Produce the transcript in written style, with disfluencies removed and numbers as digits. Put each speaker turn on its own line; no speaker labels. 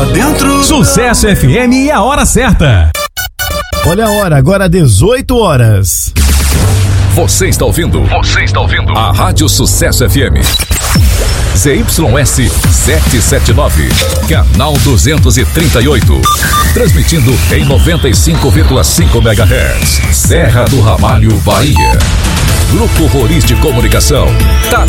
Lá dentro.
Sucesso FM e a hora certa.
Olha a hora, agora 18 horas.
Você está ouvindo a Rádio Sucesso FM. ZYS 779, canal 238. Transmitindo em 95,5 MHz. Serra do Ramalho, Bahia. Grupo Roriz de Comunicação. Tá